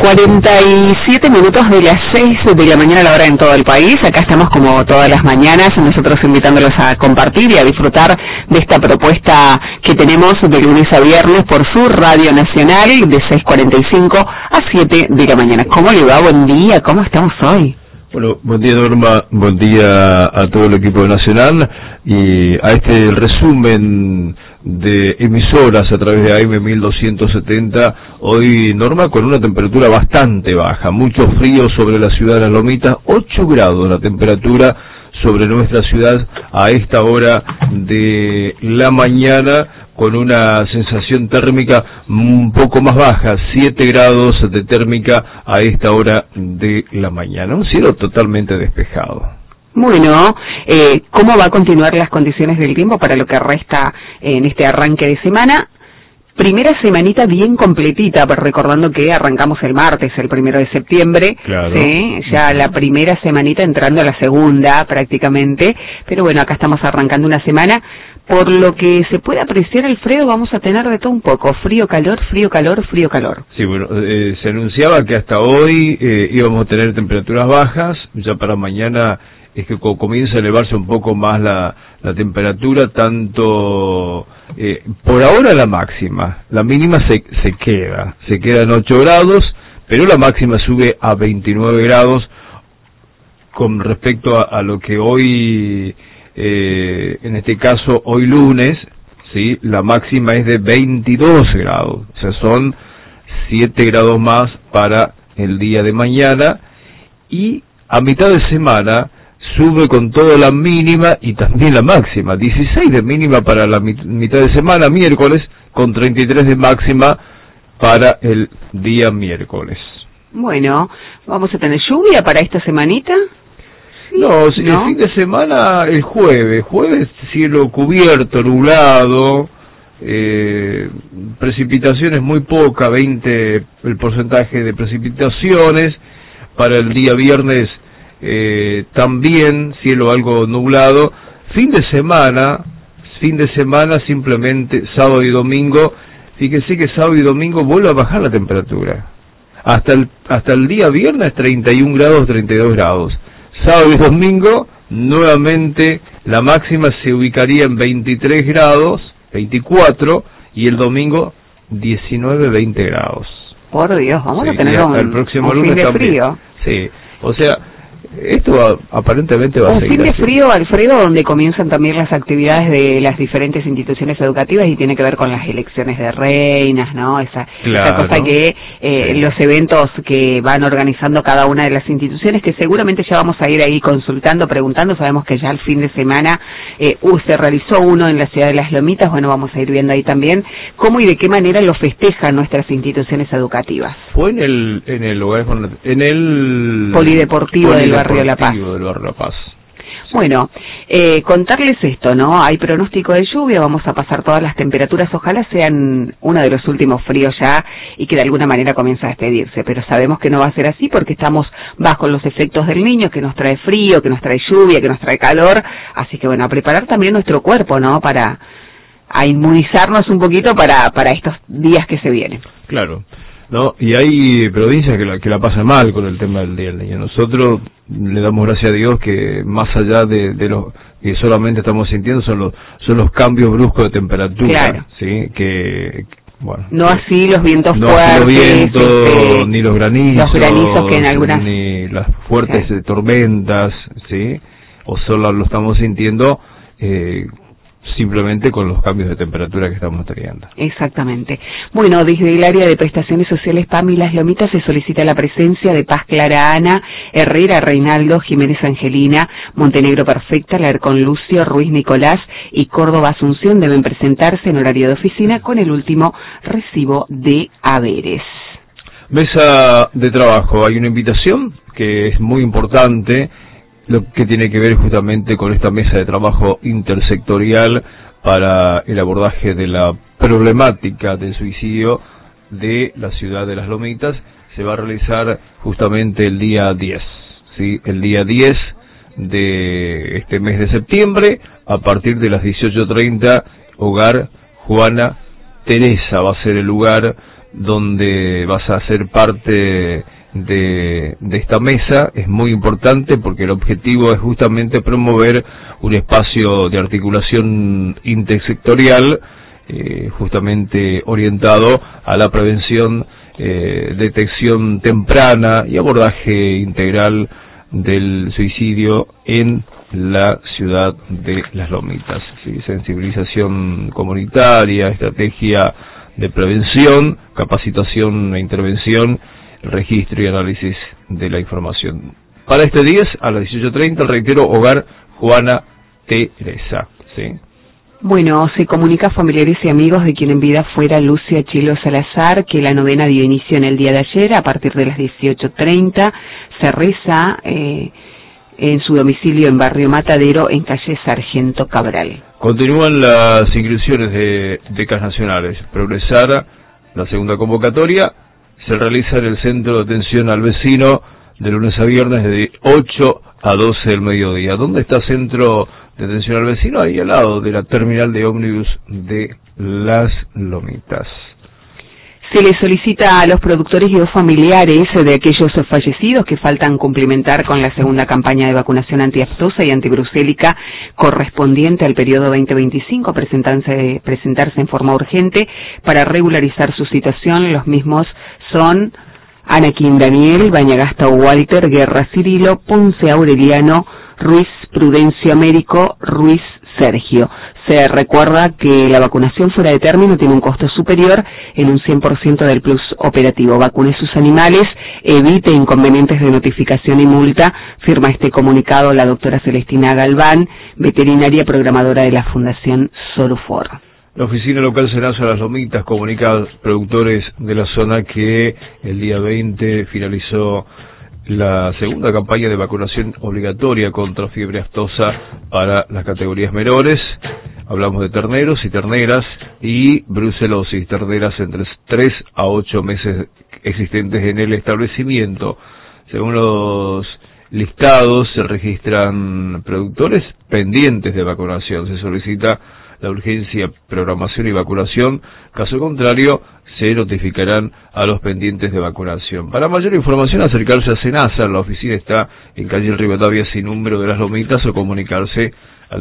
47 minutos de las 6 de la mañana a la hora en todo el país. Acá estamos como todas las mañanas, nosotros invitándolos a compartir y a disfrutar de esta propuesta que tenemos de lunes a viernes por su Radio Nacional de 6:45 a 7 de la mañana. ¿Cómo le va? Buen día, ¿cómo estamos hoy? Bueno, buen día Norma, buen día a todo el equipo nacional y a este resumen de emisoras a través de AM 1270, hoy Norma con una temperatura bastante baja, mucho frío sobre la ciudad de Las Lomitas, 8 grados la temperatura sobre nuestra ciudad a esta hora de la mañana, con una sensación térmica un poco más baja, 7 grados de térmica a esta hora de la mañana, un cielo totalmente despejado. Bueno, ¿cómo va a continuar las condiciones del tiempo para lo que resta en este arranque de semana? Primera semanita bien completita, recordando que arrancamos el martes, el 1 de septiembre, claro. ¿Sí? Ya la primera semanita entrando a la segunda prácticamente, pero bueno, acá estamos arrancando una semana. Por lo que se puede apreciar, Alfredo, vamos a tener de todo un poco, frío, calor, frío, calor, frío, calor. Sí, bueno, se anunciaba que hasta hoy íbamos a tener temperaturas bajas, ya para mañana es que comienza a elevarse un poco más la temperatura, tanto por ahora la máxima, la mínima se queda en 8 grados, pero la máxima sube a 29 grados con respecto a lo que hoy, en este caso hoy lunes, ¿sí? La máxima es de 22 grados, o sea, son 7 grados más para el día de mañana, y a mitad de semana sube con toda la mínima y también la máxima, 16 de mínima para la mitad de semana, miércoles, con 33 de máxima para el día miércoles. Bueno, ¿vamos a tener lluvia para esta semanita? Sí, no, el fin de semana, el jueves cielo cubierto, nublado, precipitaciones muy poca, 20 el porcentaje de precipitaciones, para el día viernes también cielo algo nublado. Fin de semana simplemente sábado y domingo, fíjese que sábado y domingo vuelve a bajar la temperatura, hasta el día viernes 31 grados, 32 grados, sábado y domingo nuevamente la máxima se ubicaría en 23 grados, 24, y el domingo 19, 20 grados. Por Dios, vamos a tener el próximo lunes fin de también. Frío. Sí, o sea, esto aparentemente va a seguir. Un fin de frío, Alfredo, donde comienzan también las actividades de las diferentes instituciones educativas y tiene que ver con las elecciones de reinas, ¿no? Esa cosa que los eventos que van organizando cada una de las instituciones, que seguramente ya vamos a ir ahí consultando, preguntando. Sabemos que ya el fin de semana se realizó uno en la ciudad de Las Lomitas. Bueno, vamos a ir viendo ahí también cómo y de qué manera lo festejan nuestras instituciones educativas. Fue en el lugar, en el Polideportivo del barrio La Paz. Bueno, contarles esto, ¿no? Hay pronóstico de lluvia, vamos a pasar todas las temperaturas, ojalá sean uno de los últimos fríos ya y que de alguna manera comience a despedirse, pero sabemos que no va a ser así porque estamos bajo los efectos del Niño, que nos trae frío, que nos trae lluvia, que nos trae calor, así que bueno, a preparar también nuestro cuerpo, ¿no? A inmunizarnos un poquito para estos días que se vienen. Claro. No, y hay provincias que la pasan mal con el tema del Día del Niño. Nosotros le damos gracias a Dios que más allá de lo que solamente estamos sintiendo son los cambios bruscos de temperatura, claro. ¿Sí? Que bueno, no así los vientos no fuertes, los vientos, ni los granizos que en algunas, ni las fuertes tormentas, ¿sí? O solo lo estamos sintiendo simplemente con los cambios de temperatura que estamos teniendo. Exactamente. Bueno, desde el área de prestaciones sociales PAMI y Las Lomitas se solicita la presencia de Paz Clara Ana, Herrera Reinaldo, Jiménez Angelina, Montenegro Perfecta, Larcón Lucio, Ruiz Nicolás y Córdoba Asunción. Deben presentarse en horario de oficina con el último recibo de haberes. Mesa de trabajo, hay una invitación que es muy importante, lo que tiene que ver justamente con esta mesa de trabajo intersectorial para el abordaje de la problemática del suicidio de la ciudad de Las Lomitas. Se va a realizar justamente el día 10, ¿sí? El día 10 de este mes de septiembre, a partir de las 18:30, Hogar Juana Teresa va a ser el lugar donde vas a ser parte de esta mesa. Es muy importante porque el objetivo es justamente promover un espacio de articulación intersectorial, justamente orientado a la prevención, detección temprana y abordaje integral del suicidio en la ciudad de Las Lomitas. ¿Sí? Sensibilización comunitaria, estrategia de prevención, capacitación e intervención, registro y análisis de la información. Para este 10 a las 18:30, reitero, Hogar Juana Teresa. ¿Sí? Bueno, se comunica a familiares y amigos de quien en vida fuera Lucia Chilo Salazar que la novena dio inicio en el día de ayer a partir de las 18:30. Se reza en su domicilio en Barrio Matadero, en calle Sargento Cabral. Continúan las inscripciones de becas nacionales. Progresar, la segunda convocatoria, se realiza en el Centro de Atención al Vecino de lunes a viernes de 8 a 12 del mediodía. ¿Dónde está Centro de Atención al Vecino? Ahí al lado de la terminal de ómnibus de Las Lomitas. Se le solicita a los productores y o familiares de aquellos fallecidos que faltan cumplimentar con la segunda campaña de vacunación antiaftosa y antibrucélica correspondiente al periodo 2025 presentarse en forma urgente para regularizar su situación. Los mismos son Anaquín Daniel, Bañagasta Walter, Guerra Cirilo, Ponce Aureliano, Ruiz Prudencio Américo, Ruiz Sergio. Se recuerda que la vacunación fuera de término tiene un costo superior en un 100% del plus operativo. Vacune sus animales, evite inconvenientes de notificación y multa. Firma este comunicado la doctora Celestina Galván, veterinaria programadora de la Fundación Solufor. La oficina local Senasa Las Lomitas comunica a los productores de la zona que el día 20 finalizó la segunda campaña de vacunación obligatoria contra fiebre aftosa para las categorías menores. Hablamos de terneros y terneras y brucelosis, terneras entre 3 a 8 meses existentes en el establecimiento. Según los listados, se registran productores pendientes de vacunación. Se solicita la urgencia, programación y vacunación. Caso contrario, se notificarán a los pendientes de vacunación. Para mayor información, acercarse a Senasa. La oficina está en calle Rivadavia sin número de Las Lomitas, o comunicarse al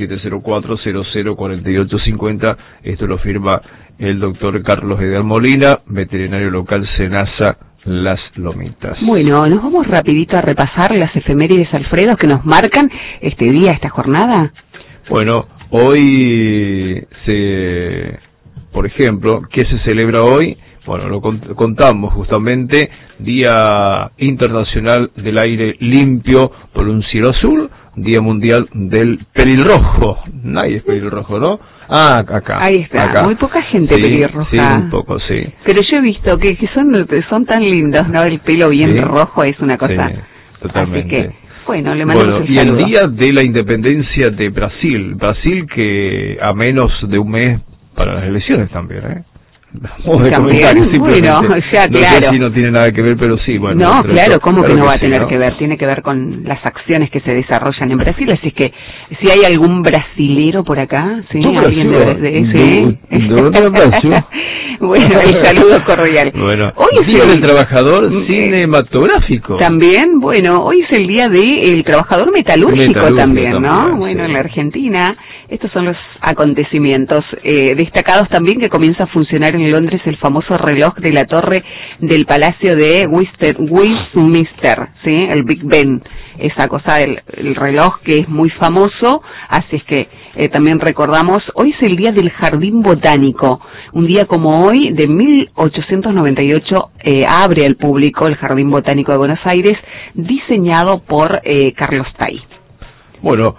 3704-004850. Esto lo firma el doctor Carlos Edgar Molina, veterinario local Senasa Las Lomitas. Bueno, nos vamos rapidito a repasar las efemérides, Alfredo, que nos marcan este día, esta jornada. Bueno, hoy por ejemplo, ¿qué se celebra hoy? Bueno, lo contamos justamente, Día Internacional del Aire Limpio por un Cielo Azul, Día Mundial del Pelirrojo. Nadie es pelirrojo, ¿no? Ah, acá. Ahí está, acá. Muy poca gente sí, pelirroja. Sí, un poco, sí. Pero yo he visto que son tan lindos, ¿no? El pelo bien sí, rojo es una cosa. Sí, totalmente. Así que, bueno, le mandamos el saludo. Y el Día de la Independencia de Brasil. Brasil que a menos de un mes para las elecciones también, ¿eh? También, bueno, ya claro. No sé si no tiene nada que ver, pero sí, bueno. No, claro, ¿cómo que no va a tener que ver? Tiene que ver con las acciones que se desarrollan en Brasil, así que si hay algún brasilero por acá, ¿sí? ¿Alguien de ese? Bueno, el saludo cordial. Bueno, hoy es Día del Trabajador Cinematográfico. También, bueno, hoy es el Día del Trabajador Metalúrgico también, ¿no? Sí. Bueno, en la Argentina, estos son los acontecimientos destacados también, que comienza a funcionar en Londres el famoso reloj de la torre del Palacio de Westminster, ¿sí? El Big Ben, esa cosa, el reloj que es muy famoso, así es que también recordamos, hoy es el Día del Jardín Botánico, un día como hoy, de 1898, abre al público el Jardín Botánico de Buenos Aires, diseñado por Carlos Tay. Bueno,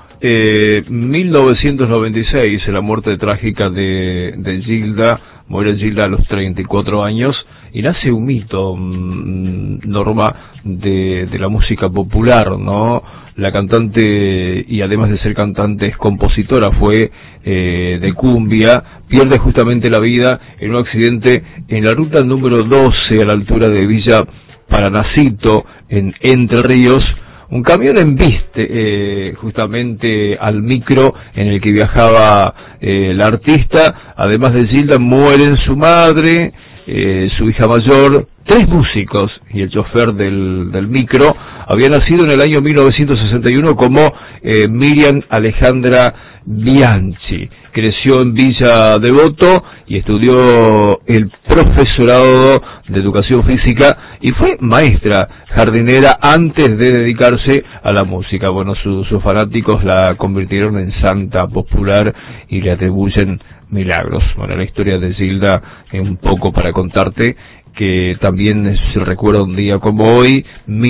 1996, la muerte trágica de Gilda. Muere Gilda a los 34 años y nace un mito, Norma, de la música popular, ¿no? La cantante, y además de ser cantante, es compositora, fue de cumbia, pierde justamente la vida en un accidente en la ruta número 12 a la altura de Villa Paranacito, en Entre Ríos. Un camión embiste justamente al micro en el que viajaba la artista. Además de Gilda, mueren su madre, su hija mayor, 3 músicos y el chofer del micro. Había nacido en el año 1961 como Miriam Alejandra Bianchi. Creció en Villa Devoto y estudió el profesorado de educación física y fue maestra jardinera antes de dedicarse a la música. Bueno, sus fanáticos la convirtieron en santa popular y le atribuyen milagros. Bueno, la historia de Gilda es un poco para contarte que también se recuerda un día como hoy,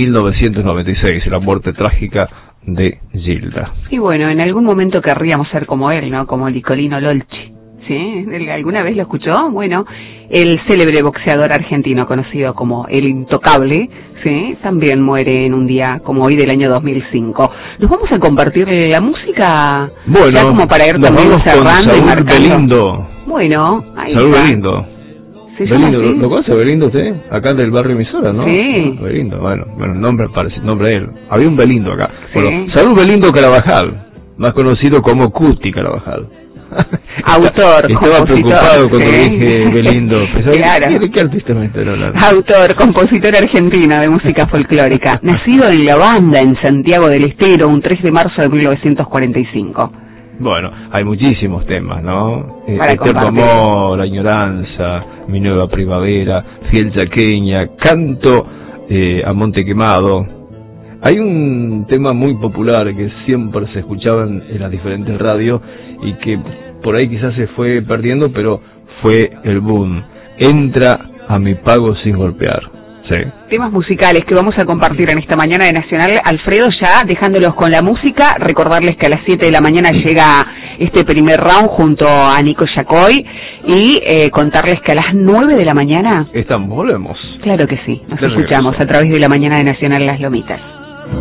1996, la muerte trágica de Gilda. Y bueno, en algún momento querríamos ser como él, ¿no? Como Nicolino Lolchi. ¿Sí? ¿Alguna vez lo escuchó? Bueno, el célebre boxeador argentino conocido como El Intocable, ¿sí? También muere en un día como hoy del año 2005. ¿Nos vamos a compartir la música? Bueno, ya como para ir también cerrando y marcando. Belindo. Bueno, ahí Saúl está. Belindo. Belindo, ¿lo conoce Belindo usted? Acá del barrio Emisora, ¿no? Sí. Belindo, bueno, el nombre parece el nombre de él. Había un Belindo acá. Sí. Bueno, Saúl Belindo Carabajal, más conocido como Cuti Carabajal. Autor, Estaba preocupado cuando sí. dije Belindo. Claro. ¿Qué artista me está hablando? Autor, compositor argentino de música folclórica. Nacido en La Banda, en Santiago del Estero, un 3 de marzo de 1945. Bueno, hay muchísimos temas, ¿no? Para Eterno amor, añoranza, mi nueva primavera, fiel chaqueña, canto a Monte Quemado. Hay un tema muy popular que siempre se escuchaba en las diferentes radios y que por ahí quizás se fue perdiendo, pero fue el boom. Entra a mi pago sin golpear. Sí. Temas musicales que vamos a compartir en esta mañana de Nacional. Alfredo, ya dejándolos con la música, recordarles que a las 7 de la mañana llega este primer round junto a Nico Yacoy y contarles que a las 9 de la mañana... Volvemos. Claro que sí, nos escuchamos a través de la mañana de Nacional Las Lomitas.